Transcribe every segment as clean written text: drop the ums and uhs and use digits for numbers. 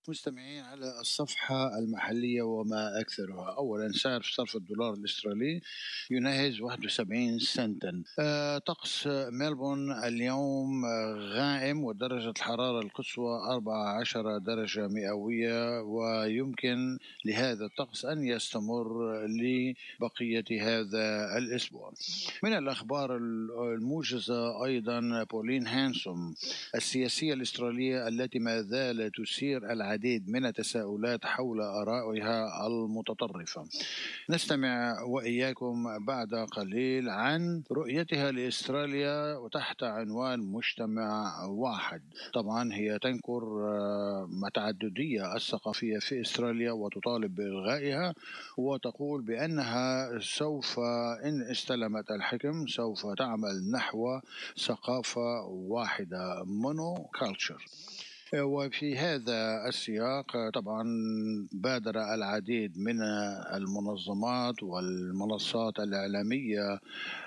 مستمعين على الصفحة المحلية وما أكثرها. أولا، سعر صرف الدولار الأسترالي يناهز 71 سنتا. طقس ملبون اليوم غائم، ودرجة الحرارة القصوى 14 درجة مئوية، ويمكن لهذا الطقس أن يستمر لبقية هذا الأسبوع. من الأخبار الموجزة أيضا بولين هانسوم السياسية الأسترالية التي ما زالت تثير العديد من التساؤلات حول آرائها المتطرفة. نستمع وإياكم بعد قليل عن رؤيتها لإستراليا وتحت عنوان مجتمع واحد. طبعا هي تنكر التعددية الثقافية في إستراليا وتطالب بإلغائها، وتقول بأنها سوف إن استلمت الحكم سوف تعمل نحو ثقافة واحدة مونوكالتشر. وفي هذا السياق طبعا بادر العديد من المنظمات والمنصات الإعلامية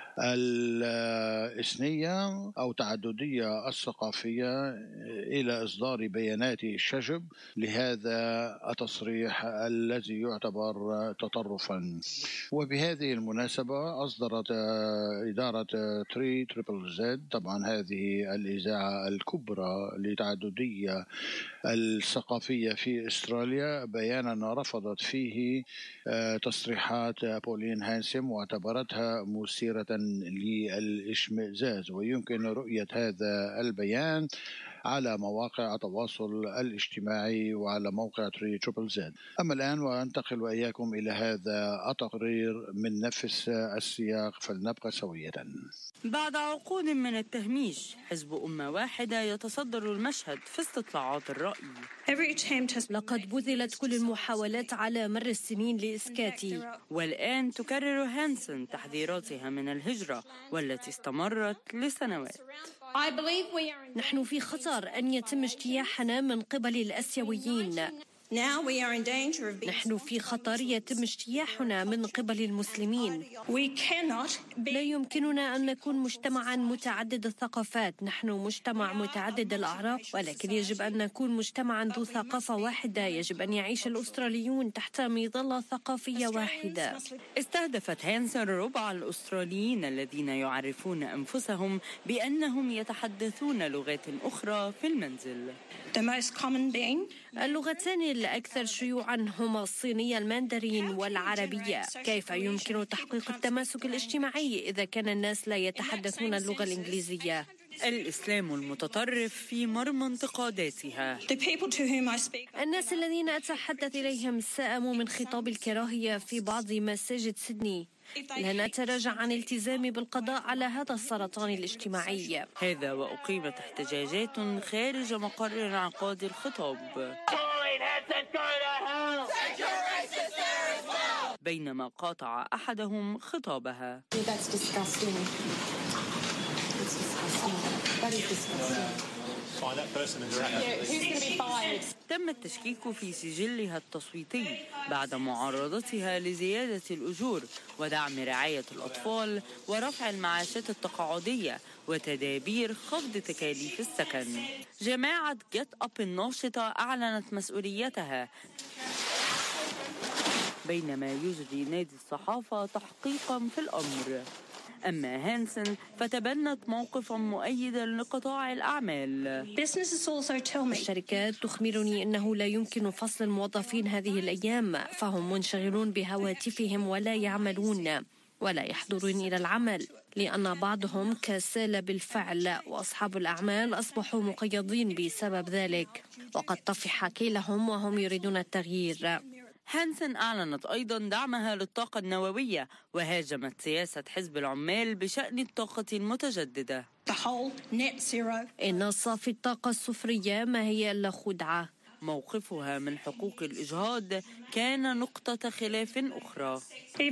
الإثنية أو تعددية الثقافية إلى إصدار بيانات شجب لهذا التصريح الذي يعتبر تطرفا. وبهذه المناسبة أصدرت إدارة 3ZZZ، طبعا هذه الإذاعة الكبرى لتعددية الثقافية في أستراليا، بيانا رفضت فيه تصريحات بولين هانسوم واعتبرتها مثيرة للاشمئزاز. ويمكن رؤية هذا البيان على مواقع التواصل الاجتماعي وعلى موقع 3ZZZ. أما الآن وأنتقل وإياكم إلى هذا التقرير من نفس السياق، فلنبقى سوية. بعد عقود من التهميش، حزب أمة واحدة يتصدر المشهد في استطلاعات الرأي. لقد بذلت كل المحاولات على مر السنين لإسكاتي، والآن تكرر هانسون تحذيراتها من الهجرة والتي استمرت لسنوات. نحن في خطر أن يتم اجتياحنا من قبل الآسيويين. نحن في خطر يتم اجتياحنا من قبل المسلمين. لا يمكننا أن نكون مجتمعا متعدد الثقافات. نحن مجتمع متعدد الأعراق، ولكن يجب أن نكون مجتمعا ذو ثقافة واحدة. يجب أن يعيش الأستراليون تحت مظلة ثقافية واحدة. استهدفت هانسون ربع الأستراليين الذين يعرفون أنفسهم بأنهم يتحدثون لغات أخرى في المنزل. اللغتان الأكثر شيوعا هما الصينية الماندرين والعربية. كيف يمكن تحقيق التماسك الاجتماعي إذا كان الناس لا يتحدثون اللغة الإنجليزية؟ الإسلام المتطرف في مرمى انتقاداتها. الناس الذين أتحدث إليهم سأموا من خطاب الكراهية في بعض مساجد سيدني. لن أتراجع عن التزامي بالقضاء على هذا السرطان الاجتماعي. هذا وأقيمت احتجاجات خارج مقر انعقاد الخطاب، بينما قاطع أحدهم خطابها. تم التشكيك في سجلها التصويتي بعد معارضتها لزيادة الأجور ودعم رعاية الأطفال ورفع المعاشات التقاعدية وتدابير خفض تكاليف السكن. جماعة جيت أب الناشطة أعلنت مسؤوليتها، بينما يجري نادي الصحافة تحقيقا في الأمر. أما هانسون فتبنت موقفا مؤيدا لقطاع الأعمال. الشركات تخبرني أنه لا يمكن فصل الموظفين هذه الأيام، فهم منشغلون بهواتفهم ولا يعملون ولا يحضرون إلى العمل، لأن بعضهم كسل بالفعل، وأصحاب الأعمال أصبحوا مقيدين بسبب ذلك، وقد طفح كيلهم وهم يريدون التغيير. هانسون أعلنت أيضا دعمها للطاقة النووية وهاجمت سياسة حزب العمال بشأن الطاقة المتجددة. إن صافي الطاقة الصفرية ما هي إلا خدعة. موقفها من حقوق الإجهاض كان نقطة خلاف أخرى.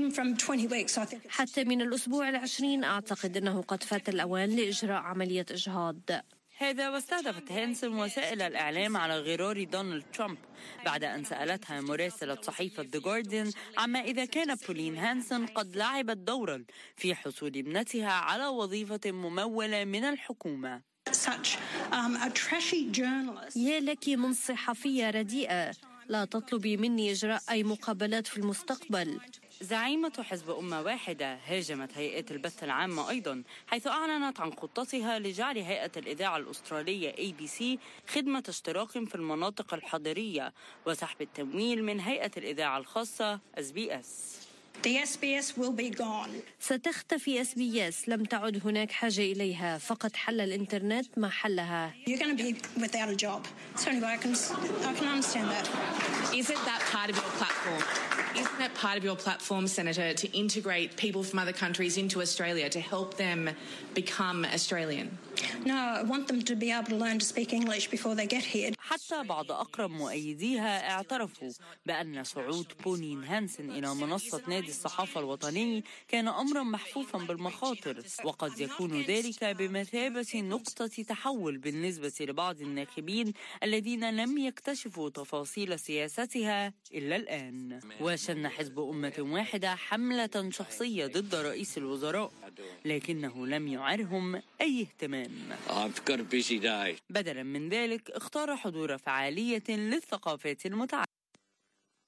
حتى من الأسبوع 20 أعتقد أنه قد فات الأوان لإجراء عملية إجهاض. هذا واستهدفت هانسون وسائل الإعلام على غرار دونالد ترامب بعد أن سألتها مراسلة صحيفة The Guardian عما إذا كان بولين هانسون قد لعبت دورا في حصول ابنتها على وظيفة ممولة من الحكومة. يا لك من صحفية رديئة، لا تطلبي مني إجراء أي مقابلات في المستقبل. زعيمة حزب أمة واحدة هاجمت هيئة البث العامة أيضا، حيث أعلنت عن خطتها لجعل هيئة الإذاعة الأسترالية ABC خدمة اشتراك في المناطق الحضرية وسحب التمويل من هيئة الإذاعة الخاصة SBS. The SBS will be gone. ستختفي SBS، لم تعد هناك حاجة إليها، فقط حل الإنترنت ما حلها. You're going to be without a job. It's only way I can understand that. Isn't that part of your platform? Isn't that part of your platform, Senator, to integrate people from other countries into Australia, to help them become Australian? No, I want them to be able to learn to speak English before they get here. حتى بعض أقرب مؤيديها اعترفوا بأن صعود بونين هانسن إلى منصة نادي الصحافة الوطني كان أمرا محفوفا بالمخاطر، وقد يكون ذلك بمثابة نقطة تحول بالنسبة لبعض الناخبين الذين لم يكتشفوا تفاصيل سياستها إلا الآن. وشن حزب أمة واحدة حملة شخصية ضد رئيس الوزراء، لكنه لم يعرهم أي اهتمام. بدلا من ذلك اختار حضور فعالية للثقافات المتعددة.